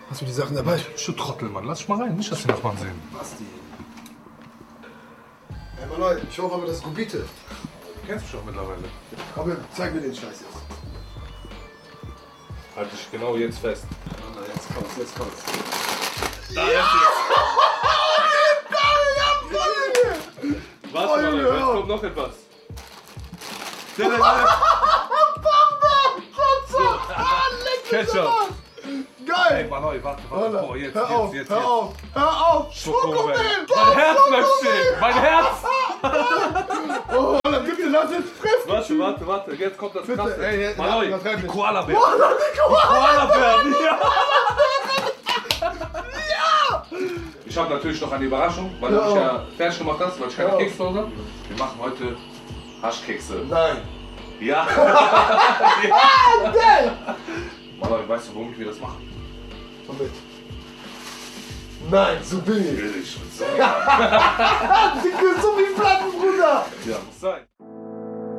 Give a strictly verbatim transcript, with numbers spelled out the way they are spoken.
Hast du die Sachen dabei? Du Trottel, Mann. Lass dich mal rein. Nicht, dass die Nachbarn sehen. Basti. Hey, Mann, ich hoffe aber, das ist Gubite. Du kennst mich doch mittlerweile. Komm, zeig mir den Scheiß jetzt. Halt dich genau jetzt fest. Na, jetzt kommt's, jetzt kommt's. Da ist es. Was, Mann? Jetzt kommt noch etwas. Ketchup. Geil! Ey, Mann, warte, warte. Boah, jetzt, hör jetzt, auf, jetzt, hör jetzt. auf, hör auf! Schokomel. Schokomel! Mein Herz bleibt stehen. Mein Herz. Oh, dann bitte lass es treffen! Warte, warte, warte. Jetzt kommt das Bitte, Krasse. ey, ey, Maloi, übertreib die nicht. Koala-Bär. Koala, die Koala! Koala-Bär, ja. Ich habe natürlich noch eine Überraschung, weil du Ja. mich ja fertig gemacht hast, weil ich keine Ja. Kekse zu Hause habe. Wir machen heute Haschkekse. Nein! Ja. Ah, geil! Maloi, weißt du, warum ich mir das mache? Komm mit. Nein, so bin ich. Will ich. So. Dicke, so wie